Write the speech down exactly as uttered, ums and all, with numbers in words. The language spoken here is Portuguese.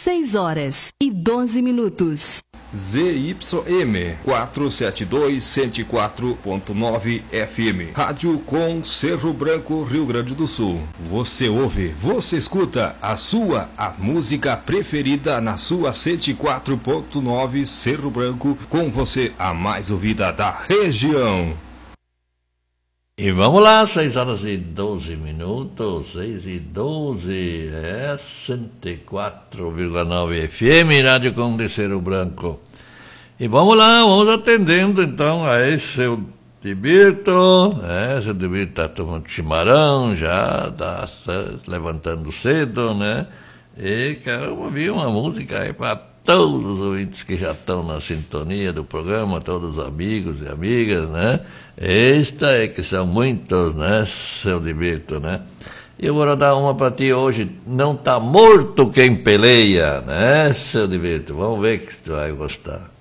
seis horas e doze minutos. Z Y M quatrocentos e setenta e dois, cento e quatro ponto nove F M. Rádio com Cerro Branco, Rio Grande do Sul. Você ouve, você escuta a sua, a música preferida na sua cento e quatro ponto nove Cerro Branco, com você a mais ouvida da região. E vamos lá, seis horas e doze minutos, seis e doze, é cento e quatro vírgula nove F M, Rádio com de Cerro Branco. E vamos lá, vamos atendendo então a esse seu Dibirto, é, seu Dibirto tá tomando chimarrão, já tá se levantando cedo, né? E quero ouvir uma música aí para todos os ouvintes que já estão na sintonia do programa, todos os amigos e amigas, né? Esta é que são muitos, né, seu Dibirto, né? E eu vou dar uma para ti hoje, Não Tá Morto Quem Peleia, né, seu Dibirto? Vamos ver que tu vai gostar.